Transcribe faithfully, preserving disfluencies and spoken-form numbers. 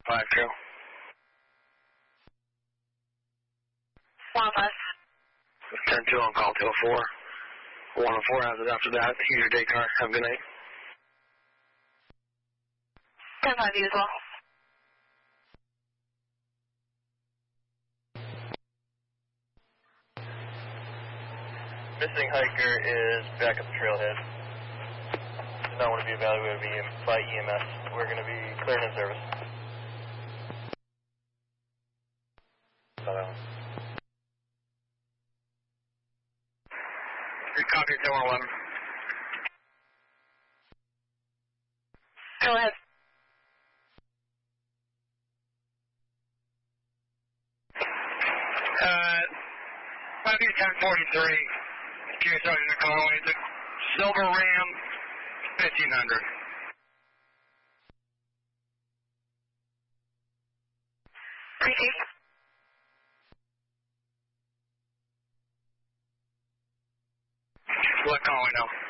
five trail. one five. ten two on call two oh four. one oh four has it after that. Here's your day car. Have a good night. ten five, you as well. Missing hiker is back at the trailhead. Does not want to be evaluated by E M S. We're going to be cleared in service. Copy two one eleven. Go ahead. Uh, five ten forty-three. Curious out in the car. It's a silver Ram fifteen hundred. Repeat. What call we know?